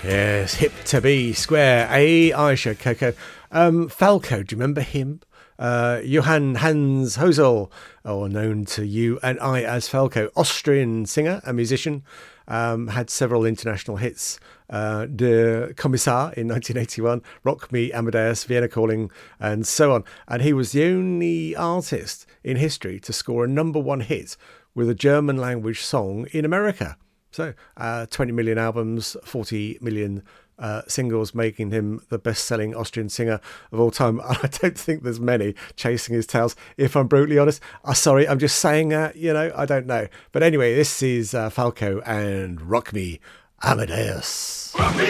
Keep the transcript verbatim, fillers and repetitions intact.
Yes, hip to be square. A Aisha Coco. Um, Falco, do you remember him? Uh, Johann Hans Hosel, or known to you and I as Falco, Austrian singer and musician, um, had several international hits. Uh, De Kommissar in nineteen eighty-one, Rock Me, Amadeus, Vienna Calling, and so on. And he was the only artist in history to score a number one hit with a German language song in America. So uh, twenty million albums, forty million uh, singles, making him the best-selling Austrian singer of all time. I don't think there's many chasing his tails, if I'm brutally honest. Uh, sorry, I'm just saying that, you know, I don't know. But anyway, this is uh, Falco and Rock Me, Amadeus. Rock me,